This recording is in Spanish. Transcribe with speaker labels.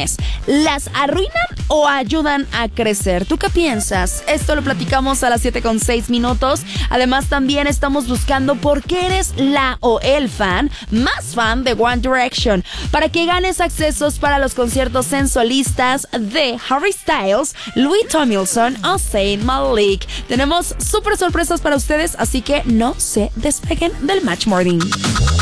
Speaker 1: relaciones? ¿Las arruinan o ayudan a crecer? ¿Tú qué piensas? Esto lo platicamos a las 7:06. Además, también estamos buscando por qué eres la o el fan más fan de One Direction, para que ganes accesos para los conciertos sensualistas de Harry Styles, Louis Tomlinson o Zayn Malik. Tenemos súper sorpresas para ustedes, así que no se despeguen del Match Morning.